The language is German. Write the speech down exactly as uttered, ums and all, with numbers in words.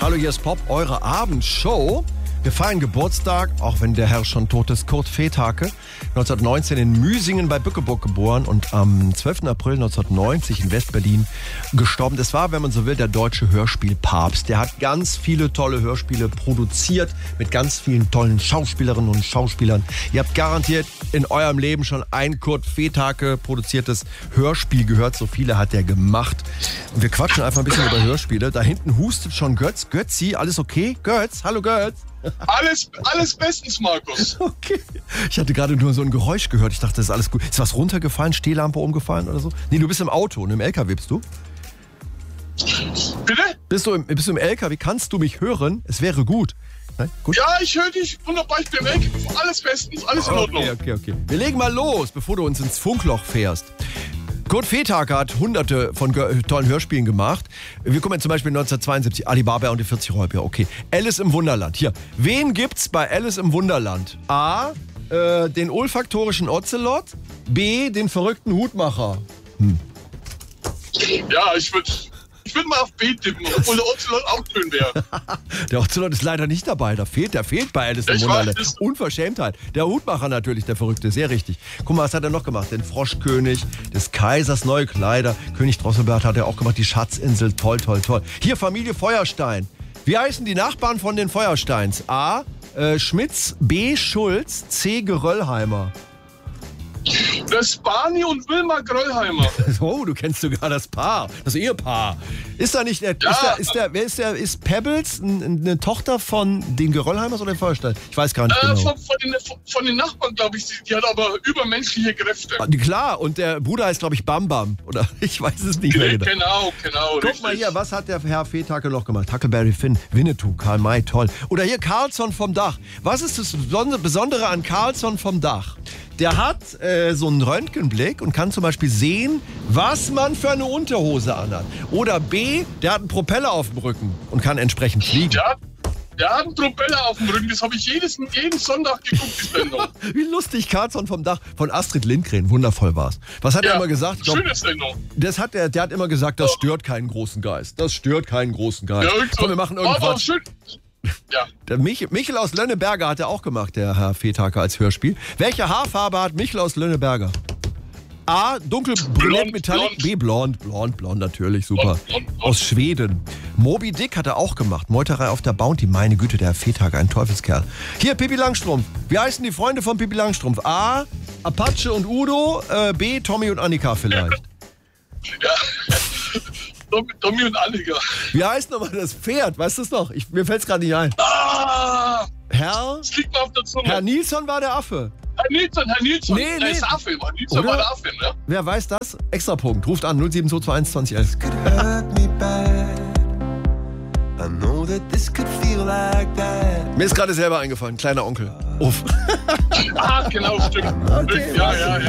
Hallo, hier ist Pop, eure Abendshow. Wir feiern Geburtstag, auch wenn der Herr schon tot ist. Kurt Feethake, neunzehnhundertneunzehn in Müsingen bei Bückeburg geboren und am zwölften April neunzehnhundertneunzig in West-Berlin gestorben. Das war, wenn man so will, der deutsche Hörspielpapst. Der hat ganz viele tolle Hörspiele produziert mit ganz vielen tollen Schauspielerinnen und Schauspielern. Ihr habt garantiert in eurem Leben schon ein Kurt Feethake produziertes Hörspiel gehört. So viele hat er gemacht. Und wir quatschen einfach ein bisschen über Hörspiele. Da hinten hustet schon Götz. Götzi, alles okay? Götz, hallo Götz. Alles, alles bestens, Markus. Okay. Ich hatte gerade nur so ein Geräusch gehört. Ich dachte, das ist alles gut. Ist was runtergefallen? Stehlampe umgefallen oder so? Nee, du bist im Auto und im L K W bist du? Bitte? Bist du im, bist du im L K W? Kannst du mich hören? Es wäre gut. Nein? Gut? Ja, ich höre dich wunderbar. Ich bin im L K W. Alles bestens, alles in Ordnung. Okay, okay, okay. Wir legen mal los, bevor du uns ins Funkloch fährst. Kurt Feethake hat hunderte von ge- tollen Hörspielen gemacht. Wir kommen zum Beispiel neunzehnhundertzweiundsiebzig, Alibaba und die vierzig Räuber. Okay, Alice im Wunderland. Hier, wen gibt's bei Alice im Wunderland? A, äh, den olfaktorischen Ozelot. B, den verrückten Hutmacher. Hm. Ja, ich würde ich würd mal auf B tippen, obwohl der Ocelot auch schön wäre. Der Ozelot ist leider nicht dabei. Der fehlt, der fehlt bei Alice im Ich Wunderland. weiß, Unverschämtheit. Der Hutmacher natürlich, der Verrückte. Sehr richtig. Guck mal, was hat er noch gemacht? Den Froschkönig, des Kaisers neue Kleider. König Drosselbart hat er auch gemacht. Die Schatzinsel. Toll, toll, toll. Hier, Familie Feuerstein. Wie heißen die Nachbarn von den Feuersteins? A. Äh, Schmitz. B. Schulz. C. Geröllheimer. Das Barney und Wilma Gröllheimer. Oh, du kennst sogar das Paar, das Ehepaar. Ist da nicht, der, Ja. ist, der, ist der, wer ist der, ist Pebbles n- eine Tochter von den Geröllheimers oder den Feuerstein? Ich weiß gar nicht Äh, genau. von, von, den, von den Nachbarn, glaube ich, die, die hat aber übermenschliche Kräfte. Ah, klar, und der Bruder heißt, glaube ich, Bam Bam. Oder ich weiß es nicht mehr genau. Genau, genau. Guck richtig. mal hier, was hat der Herr Feethake noch gemacht? Huckleberry Finn, Winnetou, Karl May, toll. Oder hier Carlsson vom Dach. Was ist das Besondere an Carlsson vom Dach? Der hat äh, so einen Röntgenblick und kann zum Beispiel sehen, was man für eine Unterhose anhat. Oder B, der hat einen Propeller auf dem Rücken und kann entsprechend fliegen. Ja, der hat einen Propeller auf dem Rücken. Das habe ich jedes, jeden Sonntag geguckt, die Sendung. Wie lustig, Carlsson vom Dach von Astrid Lindgren. Wundervoll war's. Was hat Ja, er immer gesagt? Ich glaub, schöne Sendung. das hat er, der hat immer gesagt, das stört keinen großen Geist. Das stört keinen großen Geist. Ja, irgend so- Komm, wir machen aber irgendwas. schön. Ja. Der Mich, Michel aus Lönneberger hat er auch gemacht, der Herr Feethake als Hörspiel. Welche Haarfarbe hat Michel aus Lönneberger? A, dunkelbrünett Blond, Metallic. blond. B, blond. Blond, blond, natürlich, super. Blond, blond, blond. Aus Schweden. Moby Dick hat er auch gemacht. Meuterei auf der Bounty. Meine Güte, der Herr Feethake, ein Teufelskerl. Hier, Pippi Langstrumpf. Wie heißen die Freunde von Pippi Langstrumpf? A, Apache und Udo. Äh, B, Tommy und Annika vielleicht. Ja. Tommy, Tommy und Annika. Wie heißt nochmal das Pferd? Weißt du es noch? Ich, mir fällt es gerade nicht ein. Ah! Herr? Das liegt mir auf der Zunge. Herr Nilsson war der Affe. Herr Nilsson, Herr Nilsson. Nee, nee. Er ist Affe. Herr Nilsson Oder? war der Affe, ne? Wer weiß das? Extra Punkt. Ruft an null sieben zwei zwei eins zwanzig elf. Mir ist gerade selber eingefallen. Kleiner Onkel. Uff. Ah, genau, stimmt. Okay, ja, ja, ja.